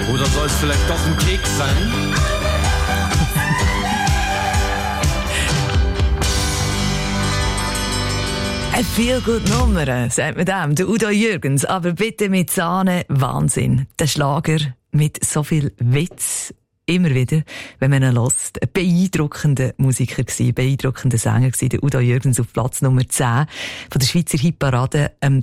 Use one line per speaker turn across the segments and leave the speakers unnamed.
Oder soll es vielleicht doch ein Keks sein?
Eine Feel-Good-Nummer, sagt man dem, der Udo Jürgens, aber bitte mit Sahne, Wahnsinn. Der Schlager mit so viel Witz, immer wieder, wenn man ihn hört. Ein beeindruckender Musiker gewesen, beeindruckender Sänger gewesen, der Udo Jürgens auf Platz Nummer 10 von der Schweizer Hitparade am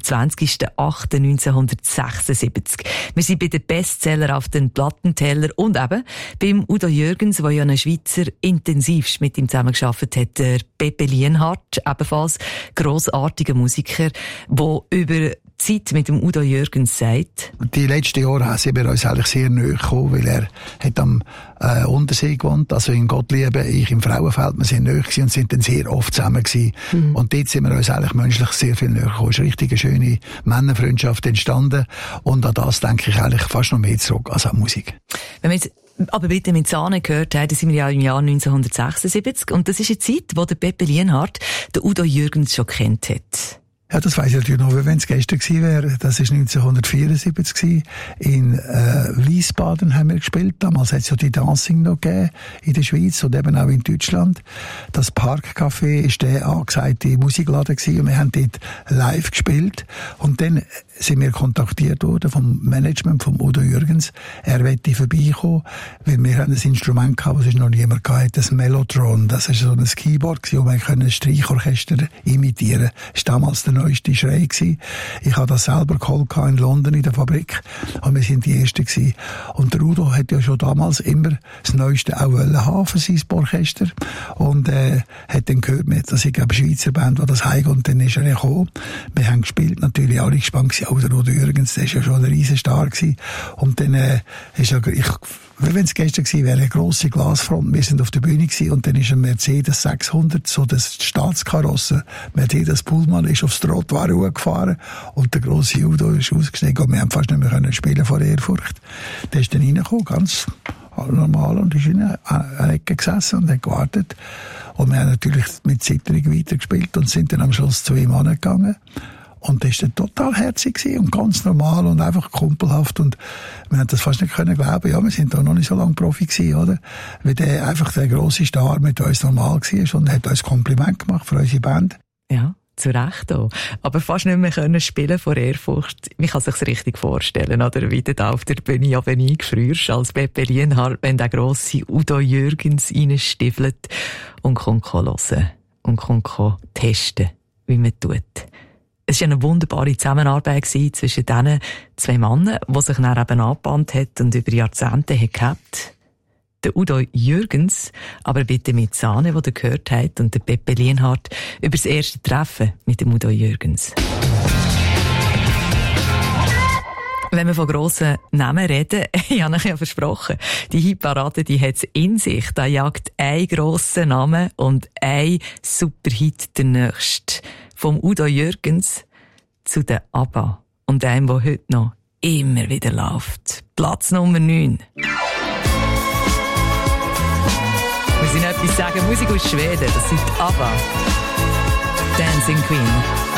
20.08.1976. Wir sind bei den Bestseller auf den Plattenteller und eben beim Udo Jürgens, der ja ein Schweizer intensivst mit ihm zusammengearbeitet hat, der Pepe Lienhardt, ebenfalls grossartiger Musiker, der über Zeit mit dem Udo Jürgens sagt.
Die letzten Jahre sind wir uns eigentlich sehr nahe gekommen, weil er hat am Untersee gewohnt, also in Gottlieben, ich im Frauenfeld. Wir sind nahe gewesen und sind dann sehr oft zusammen gewesen. Und dort sind wir uns eigentlich menschlich sehr viel näher gekommen. Es ist eine richtig schöne Männerfreundschaft entstanden und an das denke ich eigentlich fast noch mehr zurück als an Musik.
Wenn wir jetzt aber bitte mit Sahne gehört haben, sind wir ja im Jahr 1976 und das ist eine Zeit, wo der Pepe Lienhardt den Udo Jürgens schon kennt hat.
Ja, das weiss ich natürlich noch, wenn es gestern gewesen wäre. Das war 1974 gewesen. In Wiesbaden haben wir gespielt. Damals hat es ja die Dancing noch gegeben in der Schweiz und eben auch in Deutschland. Das Parkcafé ist der angesagte Musikladen gewesen und wir haben dort live gespielt. Und dann sind wir kontaktiert worden vom Management vom Udo Jürgens. Er wollte vorbeikommen, weil wir haben ein Instrument gehabt, das noch niemand gehabt, das Mellotron. Das ist so ein Keyboard gewesen, wo man ein Streichorchester imitieren konnte. Das war damals der neueste Schrei gewesen. Ich habe das selber geholt in London in der Fabrik und wir sind die Ersten gewesen. Und der Udo hat ja schon damals immer das Neueste auch haben für sein Orchester und hat dann gehört, dass ich eine Schweizer Band, die das heim und dann ist er gekommen. Wir haben gespielt, natürlich alle gespannt gewesen. Auch der Udo Jürgens, der ist ja schon ein Riesenstar gewesen. Und dann ist ja, wenn es gestern gewesen wäre, eine grosse Glasfront. Wir sind auf der Bühne gewesen und dann ist ein Mercedes 600, so das Staatskarosse. Mercedes Pullman ist aufs Trottoir gefahren und der grosse Udo ist ausgestiegen und wir haben fast nicht mehr spielen vor Ehrfurcht. Der ist dann reingekommen, ganz normal, und ist in einer Ecke gesessen und hat gewartet. Und wir haben natürlich mit Zitterung weitergespielt und sind dann am Schluss zu ihm angegangen. Und das war dann total herzig und ganz normal und einfach kumpelhaft. Und wir haben das fast nicht glauben. Ja, wir sind da noch nicht so lange Profi gewesen, oder? Weil der einfach der grosse Star mit uns normal war und hat uns Kompliment gemacht für unsere Band.
Ja, zu Recht auch. Aber fast nicht mehr können spielen vor Ehrfurcht. Man kann sich's richtig vorstellen, oder? Wie du da auf der Bühne aber nie gefrierst als Pepe Lienhardt, wenn der grosse Udo Jürgens reinstiefelt und kommt hören und kommt testen, wie man tut. Es war eine wunderbare Zusammenarbeit zwischen diesen zwei Männern, die sich dann eben angebannt hat und über Jahrzehnte gehabt. Der Udo Jürgens, aber bitte mit Sahne, die ihr gehört habt, und der Pepe Lienhardt über das erste Treffen mit dem Udo Jürgens. Wenn wir von grossen Namen reden, ich habe euch ja versprochen, die Hitparade, die hat es in sich. Da jagt ein grosser Name und ein Superhit der nächste. Vom Udo Jürgens zu der ABBA. Und einem, der heute noch immer wieder läuft. Platz Nummer 9. Wir müssen etwas sagen. Musik aus Schweden, das sind ABBA. Dancing Queen.